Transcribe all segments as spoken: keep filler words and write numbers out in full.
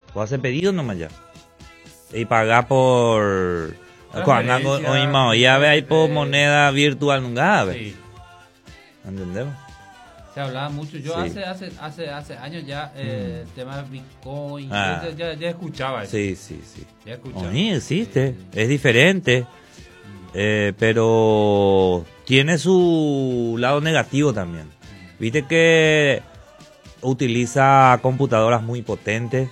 Vos haces pedido nomás ya. Y pagás por... Cuando oímos, ya ve ahí por moneda virtual nunca, ¿ves? Sí. ¿Entendemos? Se hablaba mucho. Yo Sí. hace, hace, hace, hace años ya, eh, el tema de Bitcoin, Ah. ya, ya, ya escuchaba eso. Sí, sí, sí. Ya escuchaba. Oye, existe, Sí, sí. es diferente, eh, pero tiene su lado negativo también. Viste que utiliza computadoras muy potentes,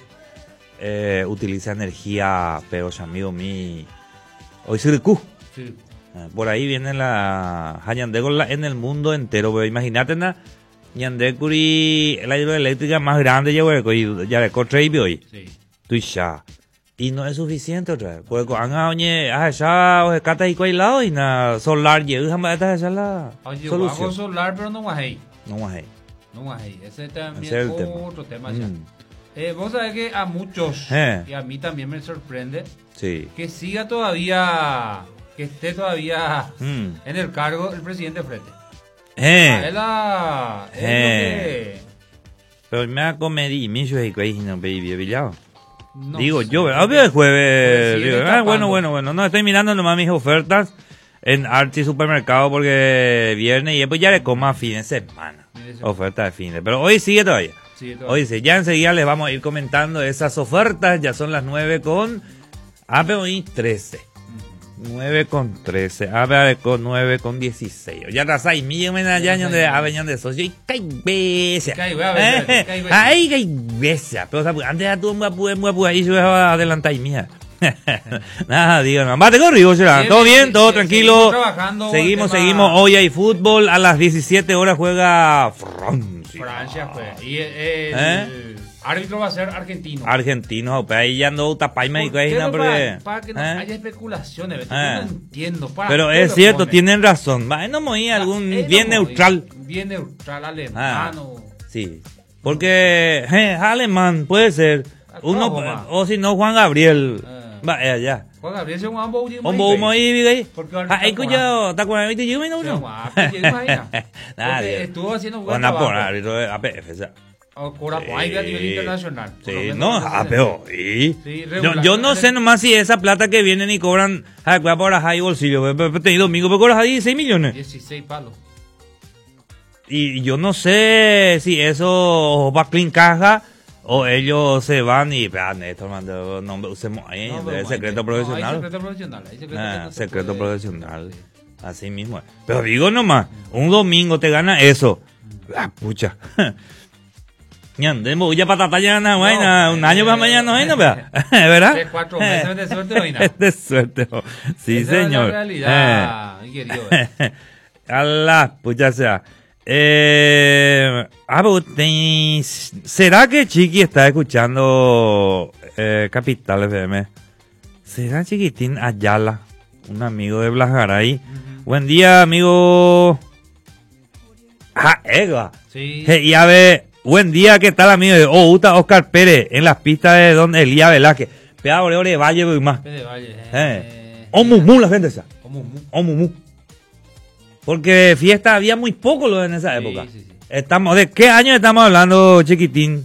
eh, utiliza energía, pero ya amigo mi, hoy se recu. Sí. Por ahí viene la Hayandeco en el mundo entero, pero imagínate na Yandecuri, la hidroeléctrica más grande ya ya de Cotrey hoy. Sí. Tú ya. Y no es suficiente otra vez. Porque cuando oye, ah, ya, o cata y lado y na solar llega jamás esta es la Oye, solución. hago solar, pero no más ahí. No más ahí. No más ahí. Ese también Ese es es el tema. otro tema ya. Mm, Eh, vos sabés que a muchos, Eh. y a mí también me sorprende, sí. que siga todavía, que esté todavía Mm. en el cargo el presidente Frete. Eh. A él la- es Eh. lo Pero me ha comedido y me hizo ahí que no baby villado. que- no Digo sé, yo, porque- a ver el jueves. porque sigue Digo, ah, escapando. bueno, bueno, bueno. No, estoy mirando nomás mis ofertas en Archie Supermercado porque viernes y después ya le coma fin de semana. Fin de semana. Oferta de fin de. Pero hoy sigue todavía. Sigue todavía. Hoy sí, ya enseguida les vamos a ir comentando esas ofertas. Ya son las nueve con. A P hoy trece. nueve con trece. A P con nueve con dieciséis. Ya está ahí, mi allá donde aveñan de socio. Y cae besia. Cae, wea, besia, cae, besia. Ay, cae besia. Pero o sea, antes ya tú me pude ahí, yo voy a adelantar y mía. Nada, digo, no. Mate corrido, será. Sí, Todo sí, bien, sí, todo sí, tranquilo. seguimos trabajando, Seguimos, tema- seguimos. Hoy hay fútbol. A las diecisiete horas juega Francia. Francia fue. Y el, el ¿Eh? árbitro va a ser argentino. Argentinos, pero ahí ya ando tapaima y ¿Por qué coina, no? porque. para, para que no ¿eh? haya especulaciones. ¿ves? Eh. Yo no entiendo. ¿Para Pero qué es lo cierto, ponen? tienen razón. Va, no me algún Eh, no, bien y- neutral. Bien neutral, Ah, alemán. o- sí. Porque eh, alemán puede ser. Uno, Oklahoma. o si no, Juan Gabriel. Ah. Va, eh, allá. Juan Gabriel se llama un bobo de Un bobo Maybe. ahí, vive ahí. Porque ahorita Ah, ahí Juan- cuyo, ¿te acuerdas? ¿Viste? Yo me no, Se no. llama, pues, llegó ahí, ¿no? Nada, Porque Dios. estuvo haciendo un buen Van a poner trabajo. árbitro de A P F, o sea. O Cora- hay a nivel internacional. por lo Sí, menos no, en ese ah, sentido. pero, ¿y? Sí, yo, regular. yo no sé nomás si esa plata que vienen y cobran, ah, voy a por ahí bolsillo, pero, pero, pero te domingo, pero cobras ahí dieciséis millones. dieciséis palos. Y yo no sé si eso va a clean caja o ellos se van y, ah, Néstor, mando, no usemos ahí, No, es pero secreto no, hay profesional. secreto profesional. Hay secreto Ah, que no se secreto puede- profesional. Sí. Así mismo es. Pero digo nomás, un domingo te gana eso. Ah, pucha. Ñandemo, ya patata ya na vaina, un año más mañana vaina, vea. ¿Verdad? Tres, cuatro meses de suerte, vaina. De suerte. oh. Sí, Esa es señor. la realidad, mi querido. eh. A la pucha sea. Eh, ah, pero te- ¿será que Chiqui está escuchando eh, Capital F M? ¿Será Chiquitín Ayala? Un amigo de Blasgaray. Buen día, amigo. Ah, Ega. Sí. Je, y a ver, buen día, ¿qué tal, amigo? Oh, Uta Oscar Pérez, en las pistas de Don Elías Velázquez. Pea, ore, ore, valle, y más. Pede Valle. Eh. Eh. O mumu la gente esa. Como mu- O mumu. Porque fiesta había muy poco lo en esa Sí, época. sí, sí. Estamos, ¿de qué año estamos hablando, Chiquitín?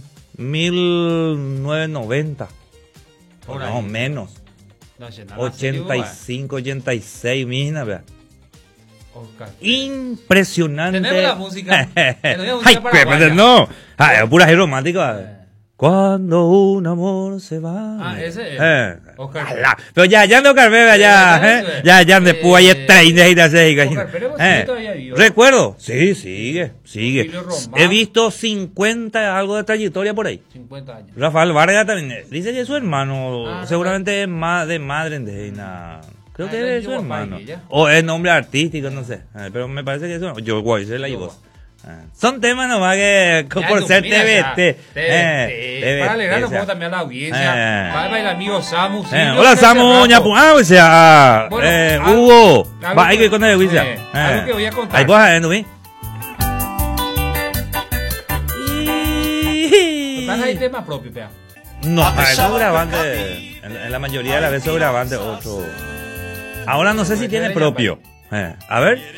mil novecientos noventa. Por No, ahí. menos. Nacional, ochenta y cinco, ochenta y seis, mija, vea. Oscar. Impresionante. Tenemos la música. Tenemos música Ay, paraguaya. pero no. Ah, es pura romántica. Eh. Cuando un amor se va. Ah, ese es. Eh. Oscar. Ala. Pero ya, ya no Carmebe allá. Sí, eh. eso es. Ya, ya de púa y Eh, treinta y seis. Oscar Pérez sigue todavía vivo. Recuerdo. Sí, sigue, sigue. Emilio Román. He visto cincuenta algo de trayectoria por ahí. cincuenta años. Rafael Vargas también. eh, Dice que es su hermano. Ah, seguramente es ma- de madre indígena. Creo Ah, que él es su llevó a hermano. Paige, ¿ya? O es nombre artístico, no sé. Eh, Pero me parece que es su Yo, guay, se la Yo. llevó. Ah. Son temas nomás que co- Ya, por tú, ser mira, T V ya, T. T V T, para alegrar un poco también a la audiencia. Eh. Va va el amigo Samu. Eh, Silvio, hola hace Samu, rato. ñapu, ah, o sea, Bueno, eh, algo- Hugo, algo va, hay que- que contar de Wisa. eh, algo que voy a contar. Ahí vas a ver, ¿no? Total, hay tema propio, pea. No, eso grabante, en, en la mayoría de las veces grabante otro. Ahora no sé si tiene propio. Eh, a ver.